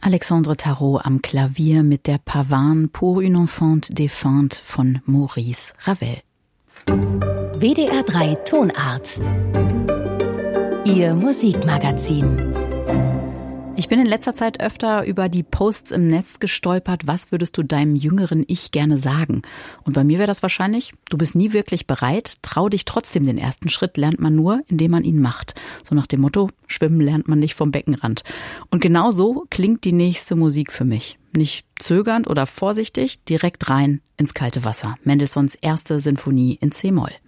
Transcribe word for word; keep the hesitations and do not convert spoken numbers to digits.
Alexandre Tarot am Klavier mit der Pavane pour une enfant défunte von Maurice Ravel. W D R drei Tonart. Ihr Musikmagazin. Ich bin in letzter Zeit öfter über die Posts im Netz gestolpert, was würdest du deinem jüngeren Ich gerne sagen? Und bei mir wäre das wahrscheinlich, du bist nie wirklich bereit, trau dich trotzdem, den ersten Schritt lernt man nur, indem man ihn macht. So nach dem Motto, schwimmen lernt man nicht vom Beckenrand. Und genau so klingt die nächste Musik für mich. Nicht zögernd oder vorsichtig, direkt rein ins kalte Wasser. Mendelssohns erste Sinfonie in C-Moll.